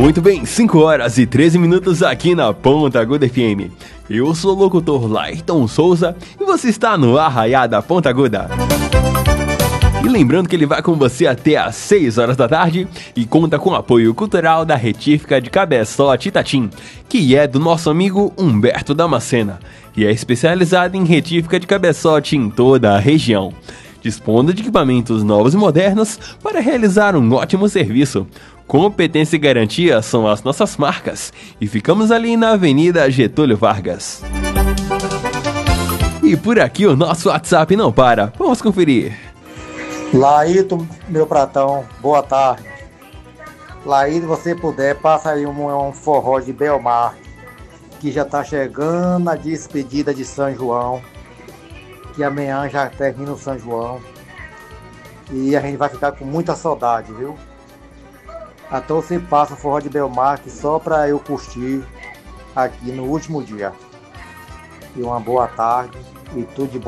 Muito bem, 5 horas e 13 minutos aqui na Ponta Aguda FM. Eu sou o locutor Lairton Souza e você está no Arraiá da Ponta Aguda. E lembrando que ele vai com você até às 6 horas da tarde e conta com o apoio cultural da Retífica de Cabeçote Itatim, que é do nosso amigo Humberto Damascena e é especializado em retífica de cabeçote em toda a região, dispondo de equipamentos novos e modernos para realizar um ótimo serviço. Competência e garantia são as nossas marcas e ficamos ali na Avenida Getúlio Vargas. E por aqui o nosso WhatsApp não para, vamos conferir. Laíto, meu pratão, boa tarde. Laíto, você puder, passa aí um forró de Belmar, que já tá chegando a despedida de São João, que amanhã já termina o São João, e a gente vai ficar com muita saudade, viu? Então você passa o forró de Belmar só pra eu curtir aqui no último dia. E uma boa tarde e tudo de bom.